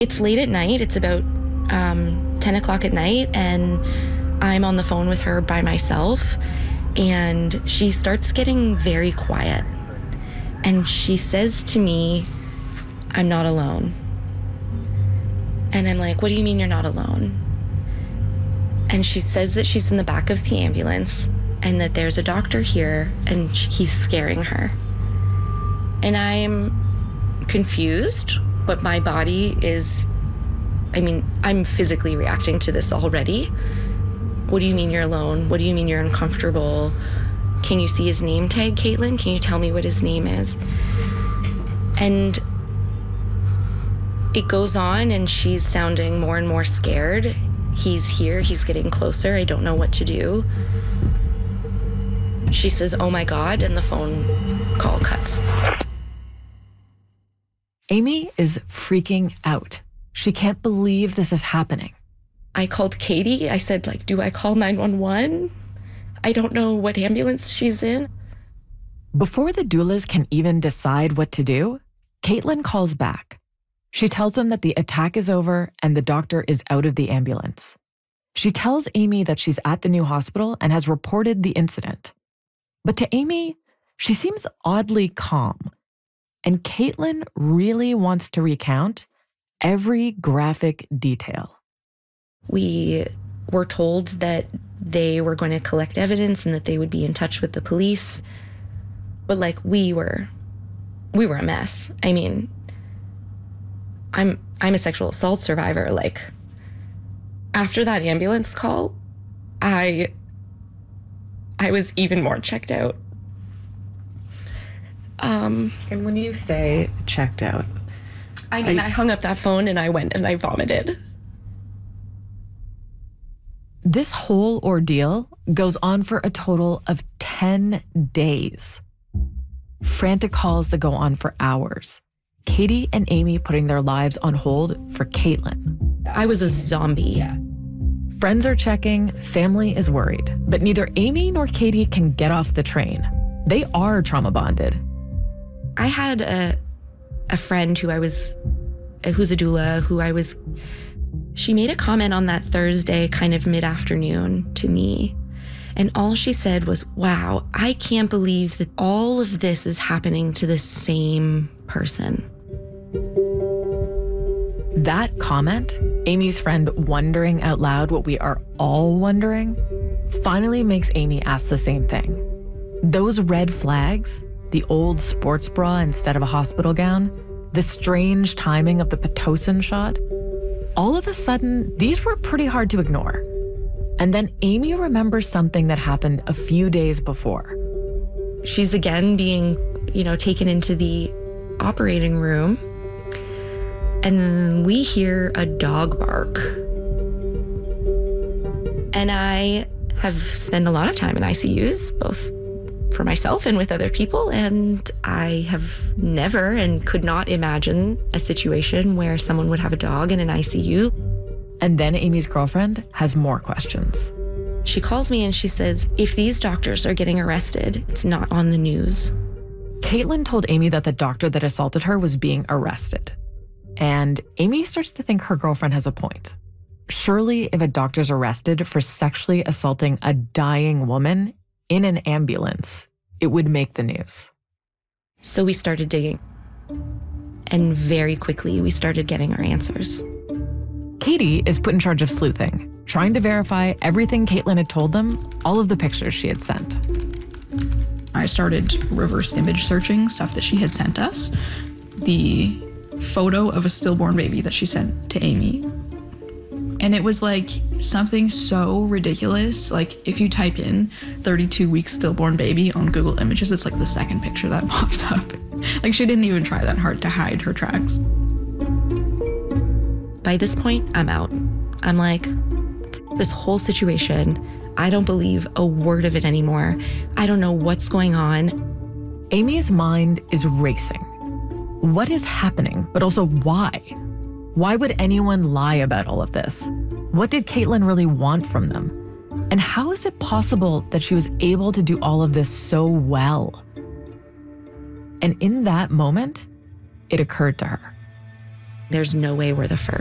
It's late at night. It's about 10 o'clock at night, and I'm on the phone with her by myself, and she starts getting very quiet. And she says to me, "I'm not alone." And I'm like, "What do you mean you're not alone?" And she says that she's in the back of the ambulance and that there's a doctor here and he's scaring her. And I'm confused, but my body is, I'm physically reacting to this already. What do you mean you're alone? What do you mean you're uncomfortable? Can you see his name tag, Caitlin? Can you tell me what his name is? And it goes on, and she's sounding more and more scared. He's here, he's getting closer, I don't know what to do. She says, "Oh my God," and the phone call cuts. Amy is freaking out. She can't believe this is happening. I called Katie. I said, do I call 911? I don't know what ambulance she's in. Before the doulas can even decide what to do, Caitlin calls back. She tells them that the attack is over and the doctor is out of the ambulance. She tells Amy that she's at the new hospital and has reported the incident. But to Amy, she seems oddly calm. And Caitlin really wants to recount every graphic detail. We were told that they were going to collect evidence and that they would be in touch with the police. But we were a mess. I'm a sexual assault survivor. After that ambulance call, I was even more checked out. And when you say checked out, I hung up that phone and I went and I vomited. This whole ordeal goes on for a total of 10 days. Frantic calls that go on for hours. Katie and Amy putting their lives on hold for Caitlin. I was a zombie. Yeah. Friends are checking, family is worried, but neither Amy nor Katie can get off the train. They are trauma bonded. I had a friend who's a doula, she made a comment on that Thursday, kind of mid-afternoon to me. And all she said was, "Wow, I can't believe that all of this is happening to the same person." That comment, Amy's friend wondering out loud what we are all wondering, finally makes Amy ask the same thing. Those red flags, the old sports bra instead of a hospital gown, the strange timing of the Pitocin shot, all of a sudden, these were pretty hard to ignore. And then Amy remembers something that happened a few days before. She's again being, taken into the operating room, and we hear a dog bark. And I have spent a lot of time in ICUs, both for myself and with other people, and I have never and could not imagine a situation where someone would have a dog in an ICU. And then Amy's girlfriend has more questions. She calls me and she says, "If these doctors are getting arrested, it's not on the news." Caitlin told Amy that the doctor that assaulted her was being arrested. And Amy starts to think her girlfriend has a point. Surely if a doctor's arrested for sexually assaulting a dying woman in an ambulance, it would make the news. So we started digging. And very quickly, we started getting our answers. Katie is put in charge of sleuthing, trying to verify everything Caitlin had told them, all of the pictures she had sent. I started reverse image searching stuff that she had sent us. The photo of a stillborn baby that she sent to Amy. And it was something so ridiculous. If you type in 32-week stillborn baby on Google Images, it's the second picture that pops up. She didn't even try that hard to hide her tracks. By this point, I'm out. I'm this whole situation, I don't believe a word of it anymore. I don't know what's going on. Amy's mind is racing. What is happening, but also why? Why would anyone lie about all of this? What did Caitlin really want from them? And how is it possible that she was able to do all of this so well? And in that moment, it occurred to her. There's no way we're the first.